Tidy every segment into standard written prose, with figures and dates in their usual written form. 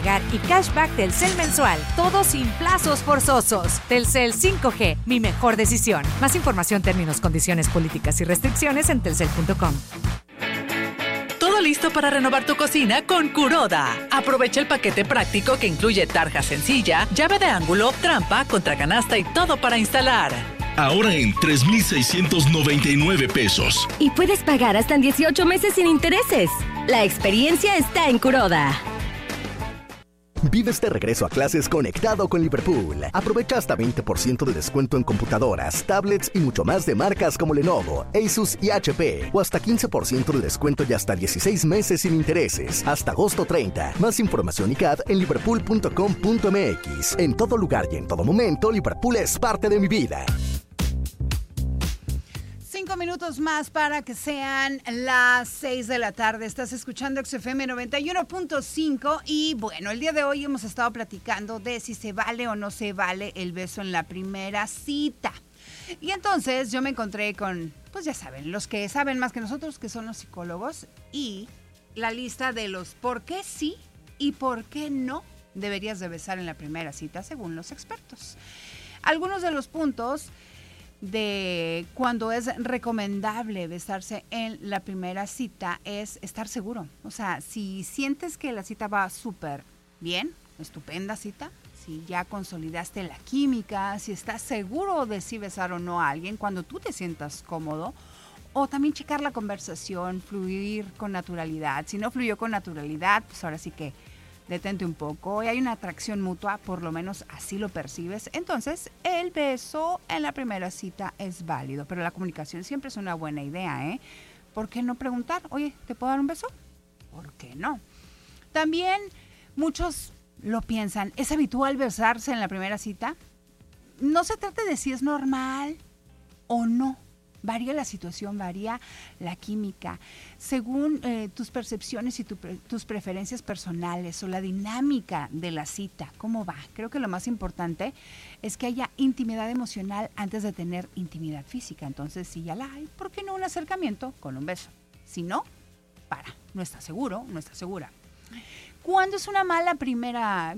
pagar y cashback Telcel mensual. Todo sin plazos forzosos. Telcel 5G, mi mejor decisión. Más información, términos, condiciones, políticas y restricciones en telcel.com. Todo listo para renovar tu cocina con Kuroda. Aprovecha el paquete práctico que incluye tarja sencilla, llave de ángulo, trampa, contracanasta y todo para instalar. Ahora en 3,699 pesos. Y puedes pagar hasta en 18 meses sin intereses. La experiencia está en Kuroda. Vives de regreso a clases conectado con Liverpool. Aprovecha hasta 20% de descuento en computadoras, tablets y mucho más de marcas como Lenovo, Asus y HP. O hasta 15% de descuento y hasta 16 meses sin intereses. Hasta agosto 30. Más información y CAD en liverpool.com.mx. En todo lugar y en todo momento, Liverpool es parte de mi vida. 5 minutos más para que sean las 6 de la tarde. Estás escuchando XFM 91.5 y bueno, el día de hoy hemos estado platicando de si se vale o no se vale el beso en la primera cita. Y entonces yo me encontré con, pues ya saben, los que saben más que nosotros, que son los psicólogos, y la lista de los por qué sí y por qué no deberías de besar en la primera cita según los expertos. Algunos de los puntos de cuando es recomendable besarse en la primera cita es estar seguro. O sea, si sientes que la cita va súper bien, estupenda cita, si ya consolidaste la química, si estás seguro de si besar o no a alguien, cuando tú te sientas cómodo, o también checar la conversación, fluir con naturalidad. Si no fluyó con naturalidad, pues ahora sí que detente un poco y hay una atracción mutua, por lo menos así lo percibes. Entonces, el beso en la primera cita es válido, pero la comunicación siempre es una buena idea, ¿eh? ¿Por qué no preguntar? Oye, ¿te puedo dar un beso? ¿Por qué no? También muchos lo piensan, ¿es habitual besarse en la primera cita? No se trata de si es normal o no. Varía la situación, varía la química, según tus percepciones y tus preferencias personales o la dinámica de la cita, cómo va. Creo que lo más importante es que haya intimidad emocional antes de tener intimidad física. Entonces, si ya la hay, ¿por qué no un acercamiento con un beso? Si no, no está seguro, no está segura. Cuando es una mala primera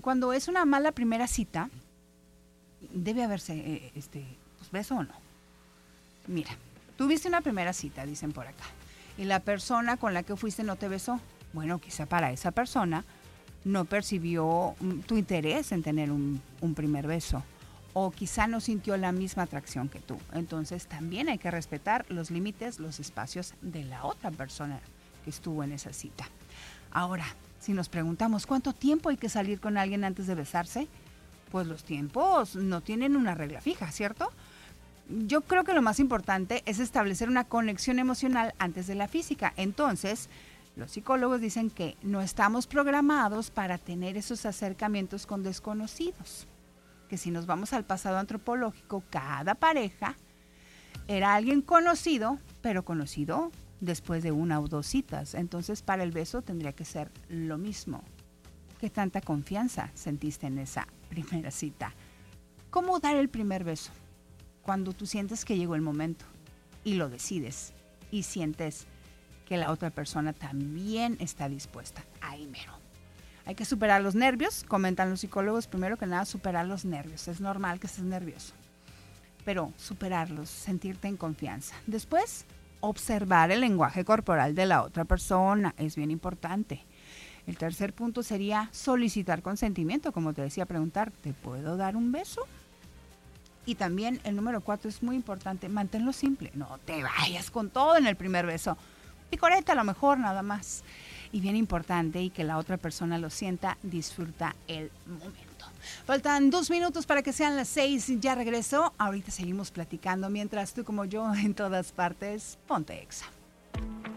cita, debe haberse pues, beso o no. Mira, tuviste una primera cita, dicen por acá, y la persona con la que fuiste no te besó. Bueno, quizá para esa persona no percibió tu interés en tener un primer beso, o quizá no sintió la misma atracción que tú. Entonces también hay que respetar los límites, los espacios de la otra persona que estuvo en esa cita. Ahora, si nos preguntamos cuánto tiempo hay que salir con alguien antes de besarse, pues los tiempos no tienen una regla fija, ¿cierto? Yo creo que lo más importante es establecer una conexión emocional antes de la física. Entonces, los psicólogos dicen que no estamos programados para tener esos acercamientos con desconocidos. Que si nos vamos al pasado antropológico, cada pareja era alguien conocido, pero conocido después de una o dos citas. Entonces, para el beso tendría que ser lo mismo. ¿Qué tanta confianza sentiste en esa primera cita? ¿Cómo dar el primer beso? Cuando tú sientes que llegó el momento y lo decides y sientes que la otra persona también está dispuesta. Ahí mero. Hay que superar los nervios, comentan los psicólogos. Primero que nada, superar los nervios. Es normal que estés nervioso, pero superarlos, sentirte en confianza. Después, observar el lenguaje corporal de la otra persona. Es bien importante. El tercer punto sería solicitar consentimiento. Como te decía, preguntar, ¿te puedo dar un beso? Y también el número 4 es muy importante, manténlo simple. No te vayas con todo en el primer beso. Picoreta a lo mejor nada más. Y bien importante, y que la otra persona lo sienta, disfruta el momento. Faltan 2 minutos para que sean las 6. Ya regreso. Ahorita seguimos platicando mientras tú como yo en todas partes. Ponte Exa.